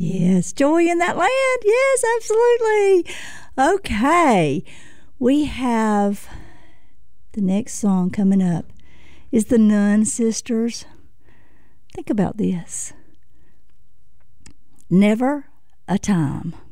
Yes, joy in that land. Yes, absolutely. Okay, we have the next song coming up is the Nun Sisters. Think about this. Never a time.